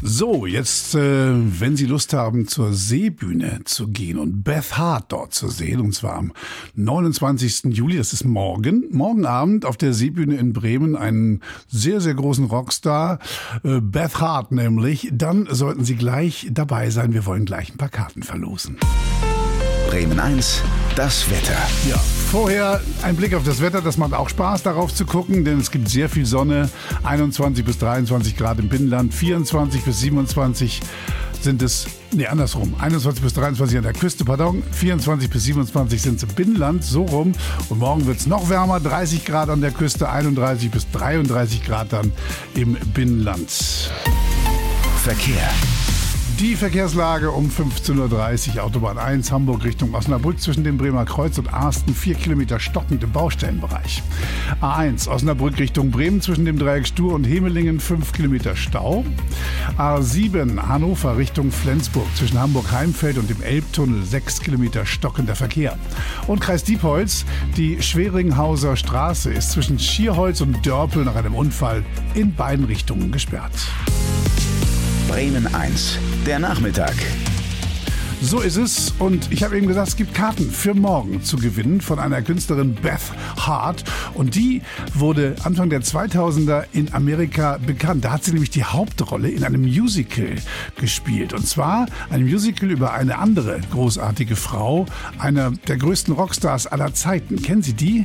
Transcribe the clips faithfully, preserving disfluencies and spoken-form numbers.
So, jetzt, äh, wenn Sie Lust haben, zur Seebühne zu gehen und Beth Hart dort zu sehen, und zwar am neunundzwanzigsten Juli, das ist morgen, morgen Abend auf der Seebühne in Bremen, einen sehr, sehr großen Rockstar, äh, Beth Hart nämlich, dann sollten Sie gleich dabei sein. Wir wollen gleich ein paar Karten verlosen. Bremen eins, das Wetter. Ja, vorher ein Blick auf das Wetter, das macht auch Spaß, darauf zu gucken, denn es gibt sehr viel Sonne, einundzwanzig bis dreiundzwanzig Grad im Binnenland, vierundzwanzig bis siebenundzwanzig sind es, nee, andersrum, einundzwanzig bis dreiundzwanzig an der Küste, pardon, vierundzwanzig bis siebenundzwanzig sind es im Binnenland, so rum. Und morgen wird es noch wärmer, dreißig Grad an der Küste, einunddreißig bis dreiunddreißig Grad dann im Binnenland. Verkehr. Die Verkehrslage um fünfzehn Uhr dreißig, Autobahn eins, Hamburg Richtung Osnabrück zwischen dem Bremer Kreuz und Arsten, vier Kilometer stockend im Baustellenbereich. A eins, Osnabrück Richtung Bremen zwischen dem Dreieck Stur und Hemelingen, fünf Kilometer Stau. A sieben, Hannover Richtung Flensburg zwischen Hamburg-Heimfeld und dem Elbtunnel, sechs Kilometer stockender Verkehr. Und Kreis Diepholz, die Schweringhauser Straße ist zwischen Schierholz und Dörpel nach einem Unfall in beiden Richtungen gesperrt. Bremen eins, der Nachmittag. So ist es. Und ich habe eben gesagt, es gibt Karten für morgen zu gewinnen von einer Künstlerin Beth Hart. Und die wurde Anfang der zweitausender in Amerika bekannt. Da hat sie nämlich die Hauptrolle in einem Musical gespielt. Und zwar ein Musical über eine andere großartige Frau, einer der größten Rockstars aller Zeiten. Kennen Sie die?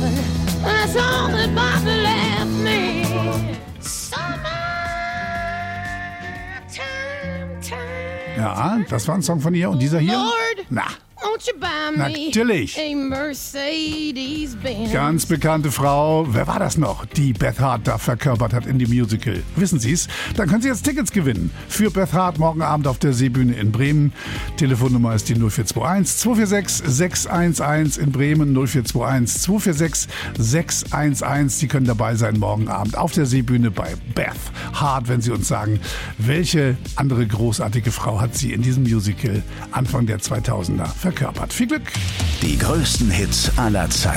Ja, das war ein Song von ihr. Und dieser hier? Na, natürlich. Ganz bekannte Frau. Wer war das noch, die Beth Hart da verkörpert hat in dem Musical? Wissen Sie es? Dann können Sie jetzt Tickets gewinnen für Beth Hart morgen Abend auf der Seebühne in Bremen. Telefonnummer ist die null vier zwei eins, zwei vier sechs, sechs eins eins in Bremen. null vier zwei eins, zwei vier sechs, sechs eins eins. Sie können dabei sein morgen Abend auf der Seebühne bei Beth Hart, wenn Sie uns sagen, welche andere großartige Frau hat sie in diesem Musical Anfang der zweitausender verkörpert. Viel Glück! Die größten Hits aller Zeiten.